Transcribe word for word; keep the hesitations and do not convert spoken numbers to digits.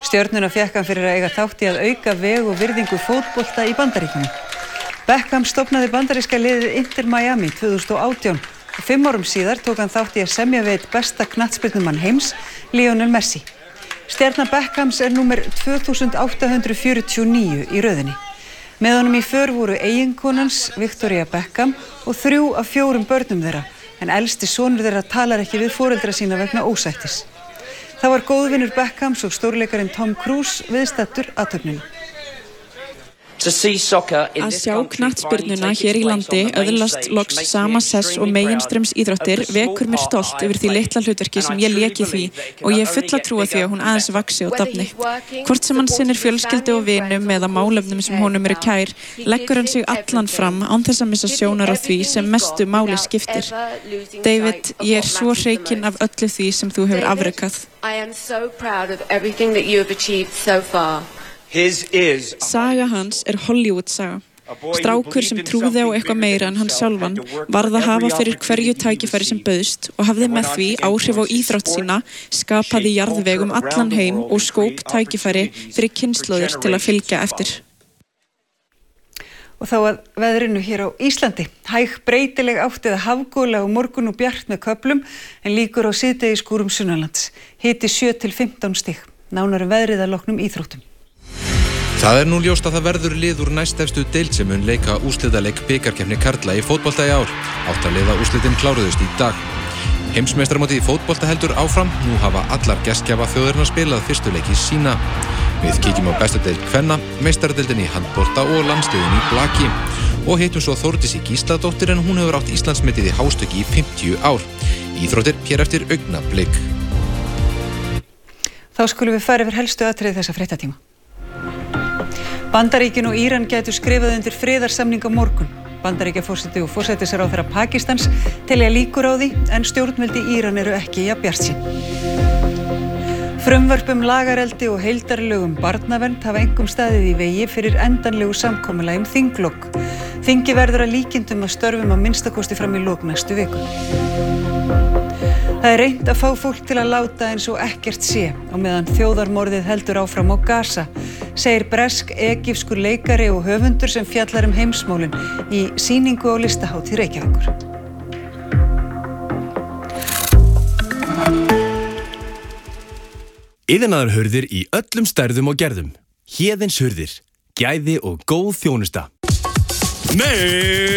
Stjörnuna fékk hann fyrir að eiga þátt í að auka veg og virðingu fótbolta í Bandaríkjunum. Beckham stofnaði bandaríska liðið Inter Miami tvö þúsund og átján og fimm árum síðar tók hann þátt í að semja við einn besta knattspyrnumann heims, Lionel Messi. Stjarna Beckhams er númer tvö þúsund átta hundruð fjörutíu og níu í röðinni. Með honum í för voru eiginkonans Victoria Beckham og þrjú af fjórum börnum þeirra, en elsti sonur þeirra talar ekki við foreldra sína vegna ósættis. Það var góðvinur Beckhams og stórleikarinn Tom Cruise viðstaddur athöfnina. Að sjá knattspyrnuna hér í landi öðlast loks sama sess og meginströms íþróttir vekur mér stolt yfir því litla hlutverki sem ég lék í því og ég er full að trúa því að hún aðeins vaxi og dafni. Hvort sem hann sinnir fjölskyldu og vinum eða málefnum sem honum eru kær, leggur hann sig allan fram án þess að missa sjónar á því sem mestu máli skiptir. David, ég er svo hreykin af öllu því sem þú hefur afrekað. Saga hans er Hollywood-saga. Strákur sem trúði á eitthvað meira en hann sjálfan varð að hafa fyrir hverju tækifæri sem bauðst og hafði með því áhrif á íþrótt sína, skapaði jarðveg um allan heim og skóp tækifæri fyrir kynslóðir til að fylgja eftir. Og þá að veðrinu hér á Íslandi. Hæg breytileg átt eða hafgola á morgun og bjart með köflum en líkur á síðdegisskúrum sunnanlands. Hiti sjö til fimmtán stig. Nánar um veðrið að loknum íþróttum. Það er nú ljóst að það verður lið úr næstefstu deild sem mun leika úrslitaleik bikarkeppni karla í fótbolta í ár. Átta liða úrslitin kláruðust í dag. Heimsmeistaramótið í fótbolta heldur áfram. Nú hafa allar gestgjafa þjóðarinnar spilað fyrstu leiki sína. Við kíkjum á bestu deild kvenna, meistaradeildin í handbolta og landsliðin í blaki. Og hittum svo Þórdísi Gísladóttir en hún hefur átt Íslandsmetið í hástökki í fimmtíu ár. Íþróttir hér eftir augnablik. Þá skulum við fara yfir helstu atriði þessa fréttatíma. Bandaríkin og Íran gætu skrifað undir friðarsamning á morgun. Bandaríkjaforseti og forsætisráðherra Pakistans telja líkur á því en stjórnvöld í Íran eru ekki jafn bjartsýn. Frumvörp um lagareldi og heildarlög um barnavernd hafa einkum staðið í vegi fyrir endanlegu samkomulagi um þinglok. Þingi verður að líkindum að störfum að minnstakosti fram í lok næstu viku. Það er reynt að fá fólk til að láta eins og ekkert sé og meðan þjóðarmorðið heldur áfram á Gaza, segir bresk egypskur leikari og höfundur sem fjallar um heimsmálin í sýningu á listahátíð Reykjavíkur. Iðnaðarhurðir í öllum stærðum og gerðum. Héðins hurðir, gæði og góð þjónusta. Nei!